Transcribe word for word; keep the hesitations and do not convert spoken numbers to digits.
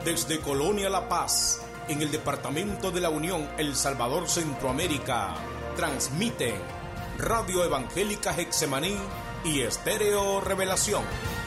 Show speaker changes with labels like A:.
A: Desde Colonia La Paz, en el departamento de la Unión, El Salvador, Centroamérica, transmiten Radio Evangélica Getsemaní y Estéreo Revelación.